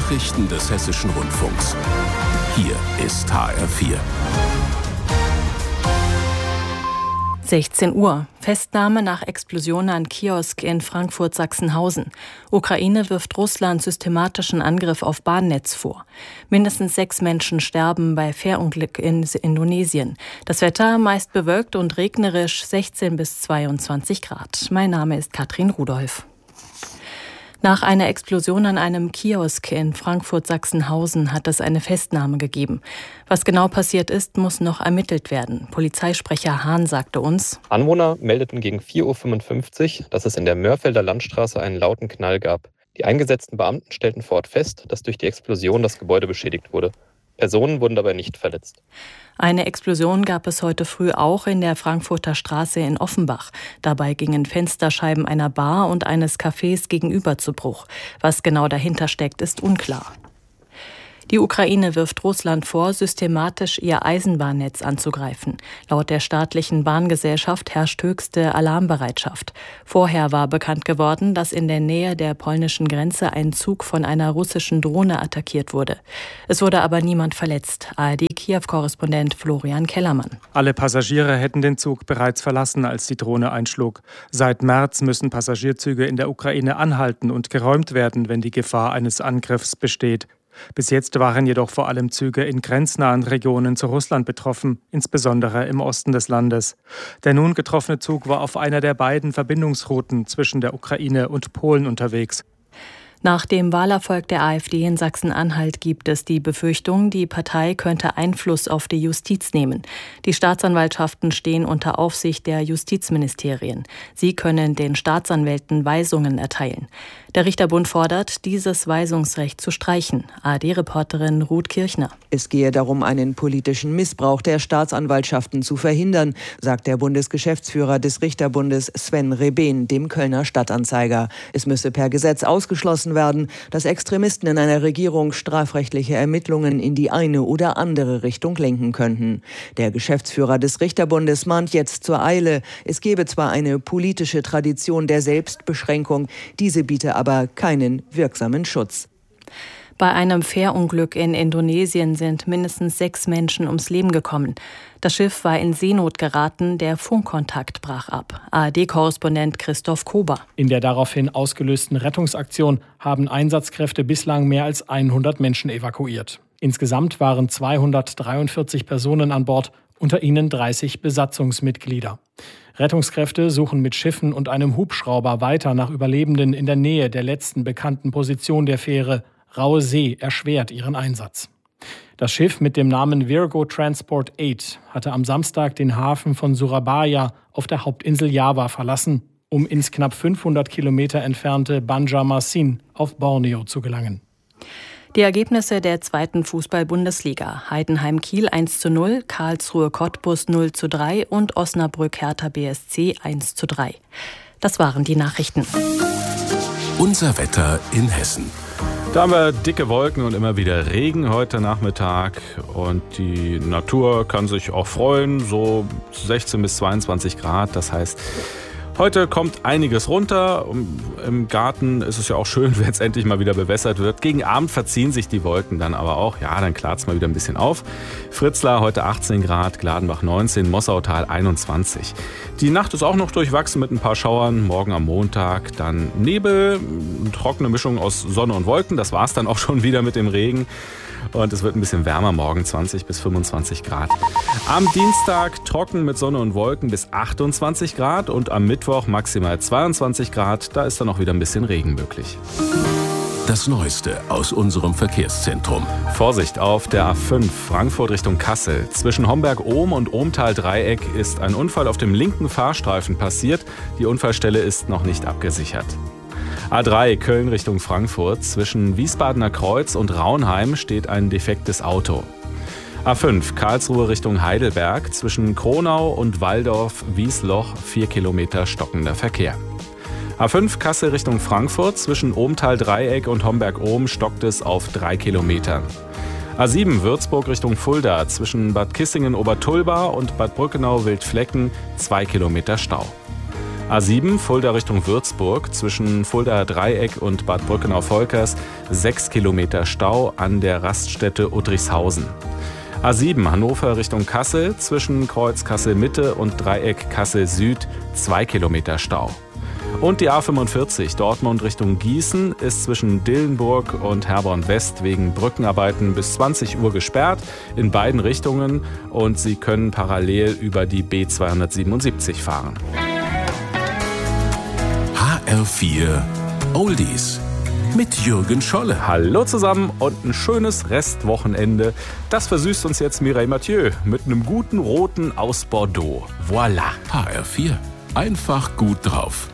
Nachrichten des Hessischen Rundfunks. Hier ist HR4. 16 Uhr. Festnahme nach Explosion an Kiosk in Frankfurt-Sachsenhausen. Ukraine wirft Russland systematischen Angriff auf Bahnnetz vor. Mindestens 6 Menschen sterben bei Fährunglück in Indonesien. Das Wetter meist bewölkt und regnerisch, 16 bis 22 Grad. Mein Name ist Katrin Rudolph. Nach einer Explosion an einem Kiosk in Frankfurt-Sachsenhausen hat es eine Festnahme gegeben. Was genau passiert ist, muss noch ermittelt werden. Polizeisprecher Hahn sagte uns: Anwohner meldeten gegen 4:55 Uhr, dass es in der Mörfelder Landstraße einen lauten Knall gab. Die eingesetzten Beamten stellten vor Ort fest, dass durch die Explosion das Gebäude beschädigt wurde. Personen wurden dabei nicht verletzt. Eine Explosion gab es heute früh auch in der Frankfurter Straße in Offenbach. Dabei gingen Fensterscheiben einer Bar und eines Cafés gegenüber zu Bruch. Was genau dahinter steckt, ist unklar. Die Ukraine wirft Russland vor, systematisch ihr Eisenbahnnetz anzugreifen. Laut der staatlichen Bahngesellschaft herrscht höchste Alarmbereitschaft. Vorher war bekannt geworden, dass in der Nähe der polnischen Grenze ein Zug von einer russischen Drohne attackiert wurde. Es wurde aber niemand verletzt. ARD-Kiew-Korrespondent Florian Kellermann. Alle Passagiere hätten den Zug bereits verlassen, als die Drohne einschlug. Seit März müssen Passagierzüge in der Ukraine anhalten und geräumt werden, wenn die Gefahr eines Angriffs besteht. Bis jetzt waren jedoch vor allem Züge in grenznahen Regionen zu Russland betroffen, insbesondere im Osten des Landes. Der nun getroffene Zug war auf einer der beiden Verbindungsrouten zwischen der Ukraine und Polen unterwegs. Nach dem Wahlerfolg der AfD in Sachsen-Anhalt gibt es die Befürchtung, die Partei könnte Einfluss auf die Justiz nehmen. Die Staatsanwaltschaften stehen unter Aufsicht der Justizministerien. Sie können den Staatsanwälten Weisungen erteilen. Der Richterbund fordert, dieses Weisungsrecht zu streichen. ARD-Reporterin Ruth Kirchner. Es gehe darum, einen politischen Missbrauch der Staatsanwaltschaften zu verhindern, sagt der Bundesgeschäftsführer des Richterbundes Sven Rebehn dem Kölner Stadtanzeiger. Es müsse per Gesetz ausgeschlossen werden, dass Extremisten in einer Regierung strafrechtliche Ermittlungen in die eine oder andere Richtung lenken könnten. Der Geschäftsführer des Richterbundes mahnt jetzt zur Eile. Es gebe zwar eine politische Tradition der Selbstbeschränkung, diese biete aber keinen wirksamen Schutz. Bei einem Fährunglück in Indonesien sind mindestens 6 Menschen ums Leben gekommen. Das Schiff war in Seenot geraten, der Funkkontakt brach ab. ARD-Korrespondent Christoph Kober. In der daraufhin ausgelösten Rettungsaktion haben Einsatzkräfte bislang mehr als 100 Menschen evakuiert. Insgesamt waren 243 Personen an Bord, unter ihnen 30 Besatzungsmitglieder. Rettungskräfte suchen mit Schiffen und einem Hubschrauber weiter nach Überlebenden in der Nähe der letzten bekannten Position der Fähre. Raue See erschwert ihren Einsatz. Das Schiff mit dem Namen Virgo Transport 8 hatte am Samstag den Hafen von Surabaya auf der Hauptinsel Java verlassen, um ins knapp 500 Kilometer entfernte Banjarmasin auf Borneo zu gelangen. Die Ergebnisse der 2. Fußball-Bundesliga: Heidenheim-Kiel 1:0, Karlsruhe-Cottbus 0:3 und Osnabrück-Hertha BSC 1:3. Das waren die Nachrichten. Unser Wetter in Hessen. Da haben wir dicke Wolken und immer wieder Regen heute Nachmittag. Und die Natur kann sich auch freuen, so 16 bis 22 Grad. Das heißt, heute kommt einiges runter. Im Garten ist es ja auch schön, wenn es endlich mal wieder bewässert wird. Gegen Abend verziehen sich die Wolken dann aber auch. Ja, dann klart es mal wieder ein bisschen auf. Fritzlar heute 18 Grad, Gladenbach 19, Mossautal 21. Die Nacht ist auch noch durchwachsen mit ein paar Schauern. Morgen am Montag dann Nebel, trockene Mischung aus Sonne und Wolken. Das war es dann auch schon wieder mit dem Regen. Und es wird ein bisschen wärmer morgen, 20 bis 25 Grad. Am Dienstag trocken mit Sonne und Wolken bis 28 Grad und am Mittwoch maximal 22 Grad. Da ist dann auch wieder ein bisschen Regen möglich. Das Neueste aus unserem Verkehrszentrum. Vorsicht auf der A5 Frankfurt Richtung Kassel. Zwischen Homberg-Ohm und Ohmtal-Dreieck ist ein Unfall auf dem linken Fahrstreifen passiert. Die Unfallstelle ist noch nicht abgesichert. A3 Köln Richtung Frankfurt. Zwischen Wiesbadener Kreuz und Raunheim steht ein defektes Auto. A5 Karlsruhe Richtung Heidelberg. Zwischen Kronau und Walldorf-Wiesloch 4 Kilometer stockender Verkehr. A5 Kassel Richtung Frankfurt. Zwischen Ohmtal-Dreieck und Homberg-Ohm stockt es auf 3 Kilometern. A7 Würzburg Richtung Fulda. Zwischen Bad Kissingen-Obertulba und Bad Brückenau-Wildflecken 2 Kilometer Stau. A7 Fulda Richtung Würzburg zwischen Fuldaer Dreieck und Bad Brückenau-Volkers 6 Kilometer Stau an der Raststätte Udrichshausen. A7 Hannover Richtung Kassel zwischen Kreuz Kassel-Mitte und Dreieck Kassel-Süd 2 Kilometer Stau. Und die A45 Dortmund Richtung Gießen ist zwischen Dillenburg und Herborn West wegen Brückenarbeiten bis 20 Uhr gesperrt in beiden Richtungen und Sie können parallel über die B277 fahren. HR4 Oldies mit Jürgen Scholle. Hallo zusammen und ein schönes Restwochenende. Das versüßt uns jetzt Mireille Mathieu mit einem guten Roten aus Bordeaux. Voilà. HR4. Einfach gut drauf.